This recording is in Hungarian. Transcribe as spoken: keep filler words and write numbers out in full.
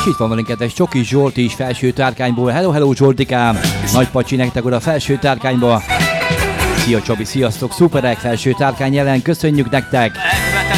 És itt van velünk kedves Csoki Zsolti is felső tárkányból. Hello, hello Zsoltikám! Nagy pacsi nektek oda felső tárkányba. Szia Csabi, sziasztok! Szuperek, felső tárkány jelen, köszönjük nektek!